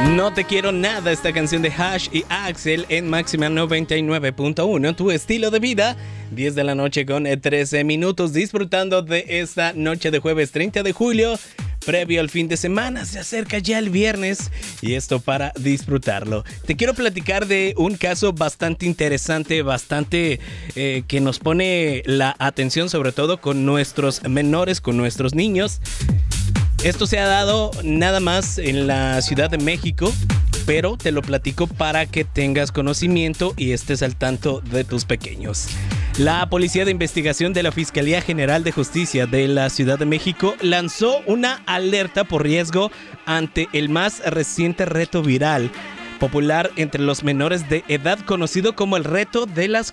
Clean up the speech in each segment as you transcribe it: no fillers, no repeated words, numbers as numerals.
No te quiero nada, esta canción de Hash y Axel en Máxima 99.1, tu estilo de vida. 10 de la noche con 13 minutos, disfrutando de esta noche de jueves 30 de julio. Previo al fin de semana, se acerca ya el viernes y esto para disfrutarlo. Te quiero platicar de un caso bastante interesante, bastante que nos pone la atención, sobre todo con nuestros menores, con nuestros niños. Esto se ha dado nada más en la Ciudad de México, pero te lo platico para que tengas conocimiento y estés al tanto de tus pequeños. La Policía de Investigación de la Fiscalía General de Justicia de la Ciudad de México lanzó una alerta por riesgo ante el más reciente reto viral popular entre los menores de edad, conocido como el reto de las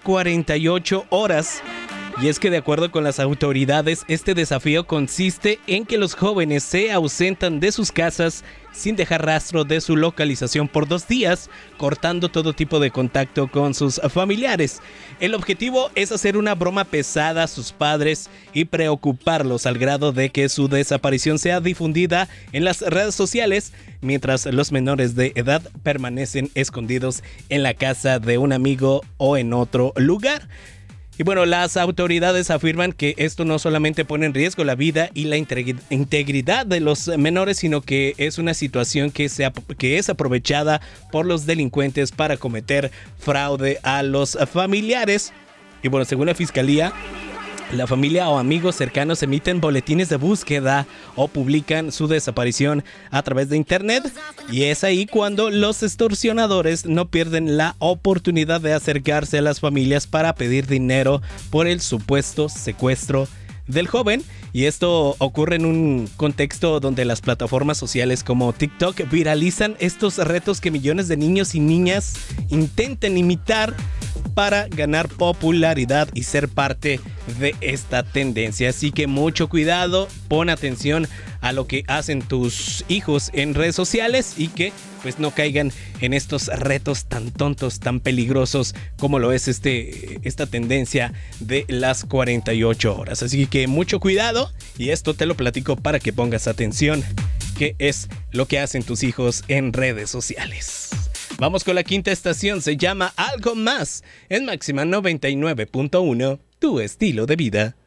48 horas. Y es que de acuerdo con las autoridades, este desafío consiste en que los jóvenes se ausentan de sus casas sin dejar rastro de su localización por 2 días, cortando todo tipo de contacto con sus familiares. El objetivo es hacer una broma pesada a sus padres y preocuparlos al grado de que su desaparición sea difundida en las redes sociales, mientras los menores de edad permanecen escondidos en la casa de un amigo o en otro lugar. Y bueno, las autoridades afirman que esto no solamente pone en riesgo la vida y la integridad de los menores, sino que es una situación que es aprovechada por los delincuentes para cometer fraude a los familiares. Y bueno, según la fiscalía, la familia o amigos cercanos emiten boletines de búsqueda o publican su desaparición a través de internet, y es ahí cuando los extorsionadores no pierden la oportunidad de acercarse a las familias para pedir dinero por el supuesto secuestro del joven. Y esto ocurre en un contexto donde las plataformas sociales como TikTok viralizan estos retos que millones de niños y niñas intentan imitar para ganar popularidad y ser parte de esta tendencia. Así que mucho cuidado, pon atención a lo que hacen tus hijos en redes sociales y que pues no caigan en estos retos tan tontos, tan peligrosos como lo es esta tendencia de las 48 horas. Así que mucho cuidado, y esto te lo platico para que pongas atención, qué es lo que hacen tus hijos en redes sociales. Vamos con la quinta estación, se llama Algo Más, en Máxima 99.1, tu estilo de vida.